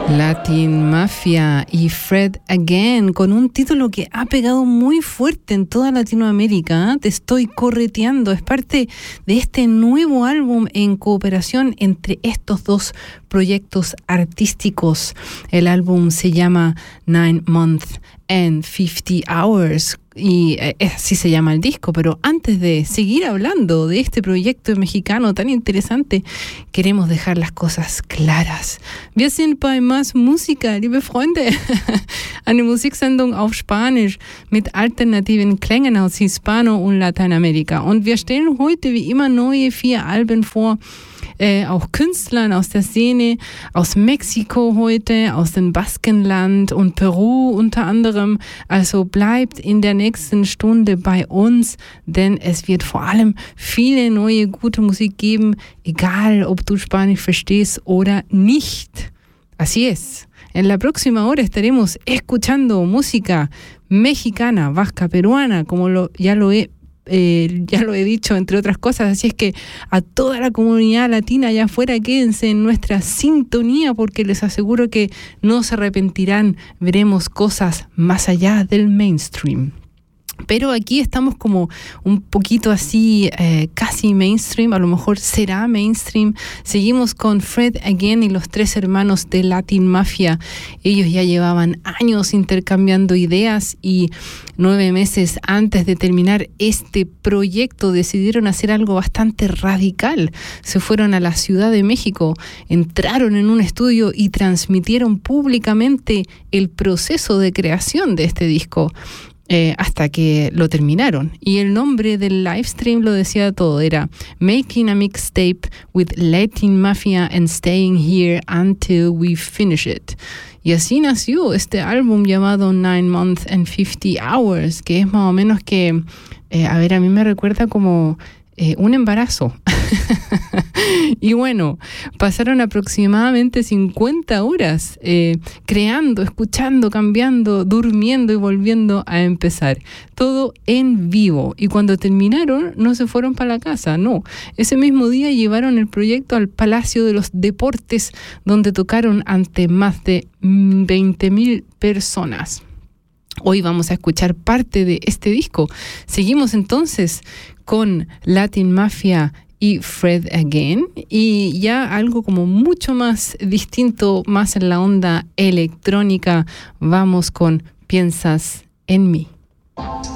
Latin Mafia y Fred Again, con un título que ha pegado muy fuerte en toda Latinoamérica. Te estoy correteando. Es parte de este nuevo álbum en cooperación entre estos dos proyectos artísticos. El álbum se llama 9 Months and 50 Hours y así se llama el disco. Pero antes de seguir hablando de este proyecto mexicano tan interesante, queremos dejar las cosas claras. Wir sind bei Más Música, liebe Freunde. Eine Musiksendung auf Spanisch mit alternativen Klängen aus Hispano- und Lateinamerika. Und wir stellen heute wie immer neue 4 Alben vor, auch Künstlern aus der Szene, aus Mexiko heute, aus dem Baskenland und Peru unter anderem. Also bleibt in der nächsten Stunde bei uns, denn es wird vor allem viele neue gute Musik geben, egal ob du Spanisch verstehst oder nicht. Así es. En la próxima hora estaremos escuchando música mexicana, vasca, peruana, como ya lo he dicho, entre otras cosas. Así es que a toda la comunidad latina allá afuera, quédense en nuestra sintonía porque les aseguro que no se arrepentirán. Veremos cosas más allá del mainstream. Pero aquí estamos como un poquito así, casi mainstream, a lo mejor será mainstream. Seguimos con Fred Again y los 3 hermanos de Latin Mafia. Ellos ya llevaban años intercambiando ideas y 9 meses antes de terminar este proyecto decidieron hacer algo bastante radical. Se fueron a la Ciudad de México, entraron en un estudio y transmitieron públicamente el proceso de creación de este disco. Hasta que lo terminaron. Y el nombre del live stream lo decía todo, era Making a Mixtape with Latin Mafia and Staying Here Until We Finish It. Y así nació este álbum llamado 9 Months and 50 Hours, que es más o menos que, a mí me recuerda como un embarazo. Y bueno, pasaron aproximadamente 50 horas creando, escuchando, cambiando, durmiendo y volviendo a empezar. Todo en vivo. Y cuando terminaron, no se fueron para la casa, no. Ese mismo día llevaron el proyecto al Palacio de los Deportes, donde tocaron ante más de 20,000 personas. Hoy vamos a escuchar parte de este disco. Seguimos entonces con Latin Mafia y Fred Again, y ya algo como mucho más distinto, más en la onda electrónica. Vamos con Piensas en mí.